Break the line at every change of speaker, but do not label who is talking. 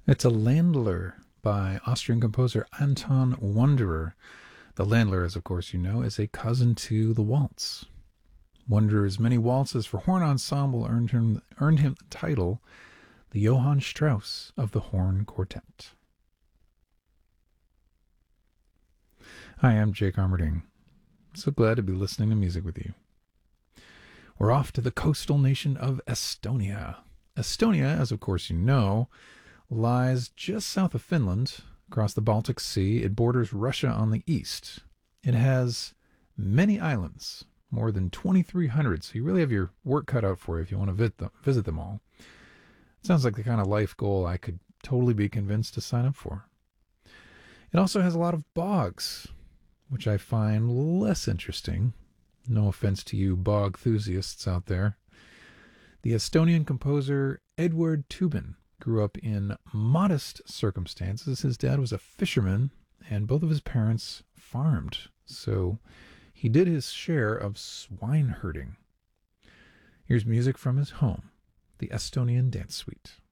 It's a Landler by Austrian composer Anton Wanderer. The Landler, as of course you know, is a cousin to the waltz. Wanderer's many waltzes for horn ensemble earned him the title the Johann Strauss of the Horn Quartet. Hi, I'm Jake Armerding. So glad to be listening to music with you. We're off to the coastal nation of Estonia. Estonia, as of course you know, lies just south of Finland, across the Baltic Sea. It borders Russia on the east. It has many islands, more than 2,300, so you really have your work cut out for you if you want to visit them all. It sounds like the kind of life goal I could totally be convinced to sign up for. It also has a lot of bogs, which I find less interesting. No offense to you bog enthusiasts out there. The Estonian composer Eduard Toobin grew up in modest circumstances. His dad was a fisherman, and both of his parents farmed, so he did his share of swine herding. Here's music from his home, the Estonian Dance Suite.